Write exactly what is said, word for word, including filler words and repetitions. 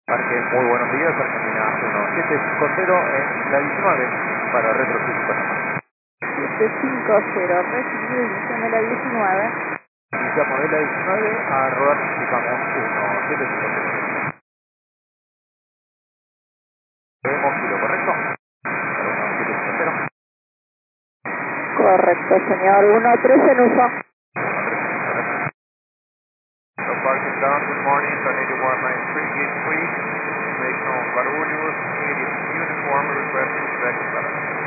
Parque, muy buenos días, Argentina uno siete cinco cero en la diecinueve para Retro City Panamá. siete cinco cero, recibido edición de la diecinueve. Iniciamos de la diecinueve a rodar, indicamos uno siete cinco cero. Vemos kilo, ¿correcto? Para uno siete cinco cero. Correcto, señor. uno tres en uso. So parking down, good morning, Tornado one nine three, gate three, information on Barulhos, uniform request to